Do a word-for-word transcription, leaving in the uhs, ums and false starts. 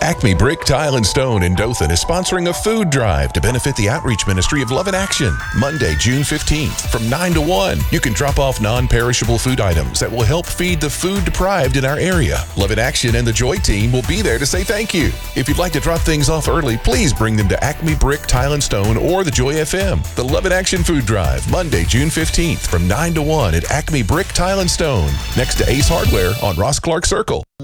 Acme Brick, Tile, and Stone in Dothan is sponsoring a food drive to benefit the Outreach Ministry of Love in Action. Monday, June fifteenth, from nine to one. You can drop off non-perishable food items that will help feed the food deprived in our area. Love in Action and the Joy team will be there to say thank you. If you'd like to drop things off early, please bring them to Acme Brick, Tile, and Stone or the Joy F M. The Love in Action food drive, Monday, June fifteenth, from nine to one at Acme Brick, Tile, and Stone, next to Ace Hardware on Ross Clark Circle.